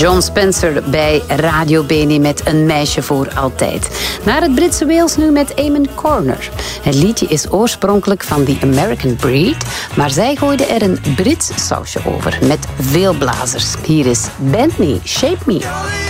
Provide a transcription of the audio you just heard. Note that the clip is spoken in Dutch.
John Spencer bij Radio Beni met Een meisje voor altijd. Naar het Britse Wales nu met Eamon Corner. Het liedje is oorspronkelijk van The American Breed, maar zij gooide er een Brits sausje over met veel blazers. Hier is Bend Me, Shape Me.